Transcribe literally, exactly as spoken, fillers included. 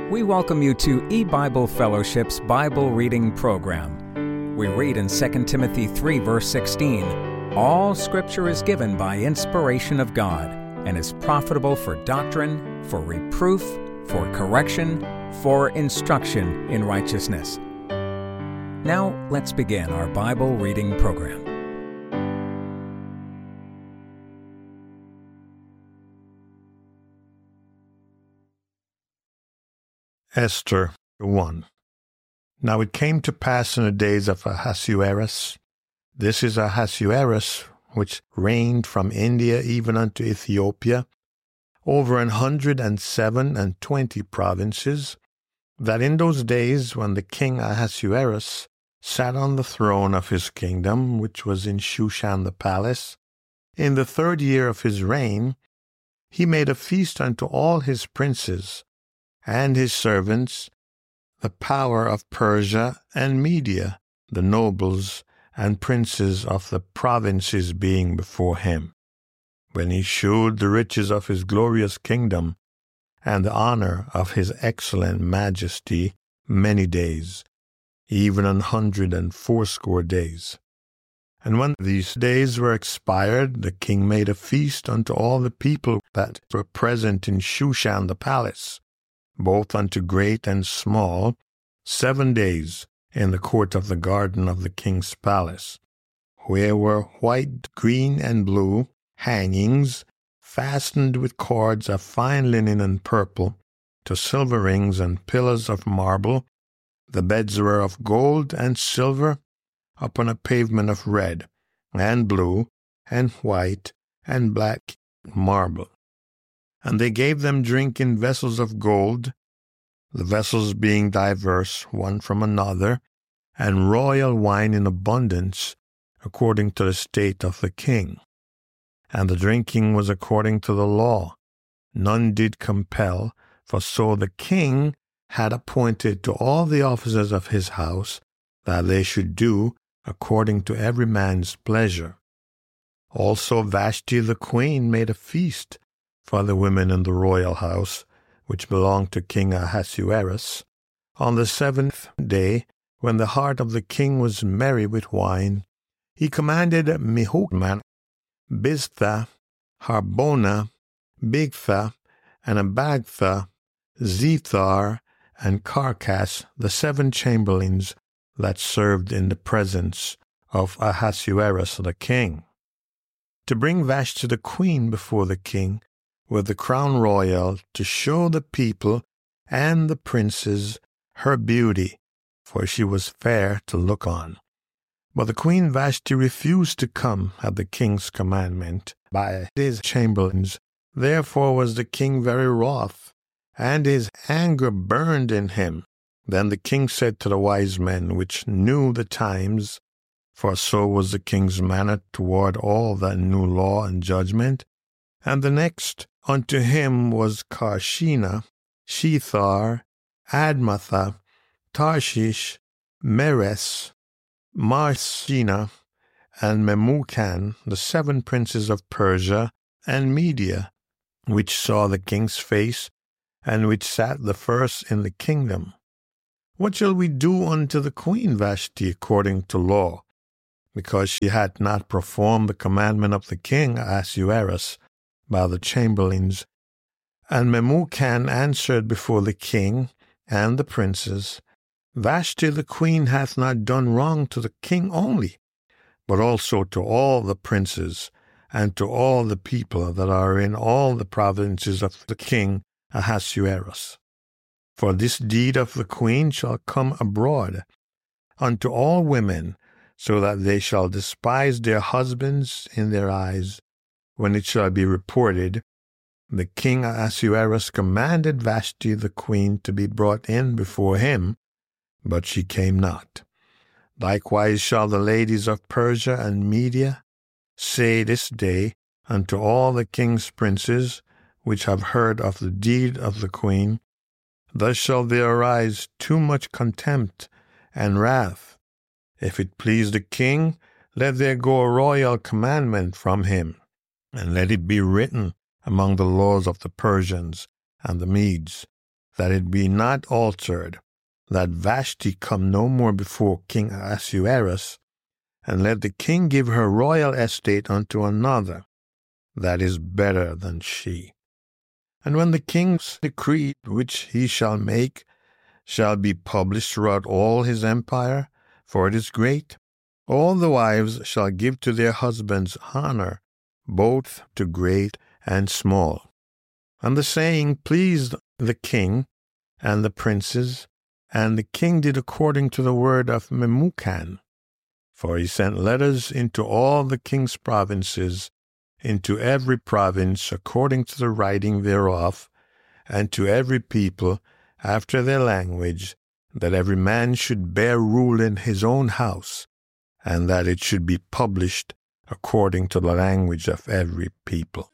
We welcome you to eBible Fellowship's Bible Reading Program. We read in Second Timothy three, verse sixteen, "All Scripture is given by inspiration of God, and is profitable for doctrine, for reproof, for correction, for instruction in righteousness." Now, let's begin our Bible reading program. Esther one. Now it came to pass in the days of Ahasuerus, this is Ahasuerus, which reigned from India even unto Ethiopia, over an hundred and seven and twenty provinces, that in those days when the king Ahasuerus sat on the throne of his kingdom, which was in Shushan the palace, in the third year of his reign, he made a feast unto all his princes, and his servants, the power of Persia and Media, the nobles and princes of the provinces being before him, when he shewed the riches of his glorious kingdom, and the honor of his excellent majesty many days, even an hundred and fourscore days. And when these days were expired, the king made a feast unto all the people that were present in Shushan the palace, both unto great and small, seven days in the court of the garden of the king's palace, where were white, green, and blue hangings, fastened with cords of fine linen and purple, to silver rings and pillars of marble. The beds were of gold and silver, upon a pavement of red, and blue, and white, and black marble. And they gave them drink in vessels of gold, the vessels being diverse one from another, and royal wine in abundance, according to the state of the king. And the drinking was according to the law. None did compel, for so the king had appointed to all the officers of his house, that they should do according to every man's pleasure. Also Vashti the queen made a feast for the women in the royal house, which belonged to King Ahasuerus, on the seventh day, when the heart of the king was merry with wine. He commanded Mehuman, Biztha, Harbona, Bigtha, and Abagtha, Zethar, and Carcass, the seven chamberlains that served in the presence of Ahasuerus the king, to bring Vashti the queen before the king, with the crown royal, to show the people and the princes her beauty, for she was fair to look on. But the queen Vashti refused to come at the king's commandment by his chamberlains. Therefore was the king very wroth, and his anger burned in him. Then the king said to the wise men which knew the times, for so was the king's manner toward all that knew law and judgment, and the next unto him was Carshena, Shethar, Admatha, Tarshish, Meres, Marshena, and Memucan, the seven princes of Persia and Media, which saw the king's face, and which sat the first in the kingdom. What shall we do unto the queen Vashti according to law? Because she had not performed the commandment of the king Ahasuerus by the chamberlains. And Memucan answered before the king and the princes, Vashti the queen hath not done wrong to the king only, but also to all the princes, and to all the people that are in all the provinces of the king Ahasuerus. For this deed of the queen shall come abroad unto all women, so that they shall despise their husbands in their eyes. When it shall be reported, the king Ahasuerus commanded Vashti the queen to be brought in before him, but she came not. Likewise shall the ladies of Persia and Media say this day unto all the king's princes, which have heard of the deed of the queen, thus shall there arise too much contempt and wrath. If it please the king, let there go a royal commandment from him, and let it be written among the laws of the Persians and the Medes. that it be not altered, that Vashti come no more before King Ahasuerus, and let the king give her royal estate unto another, that is better than she. And when the king's decree which he shall make shall be published throughout all his empire, for it is great, all the wives shall give to their husbands honor, both to great and small. And the saying pleased the king and the princes, and the king did according to the word of Memucan. For he sent letters into all the king's provinces, into every province according to the writing thereof, and to every people after their language, that every man should bear rule in his own house, and that it should be published according to the language of every people.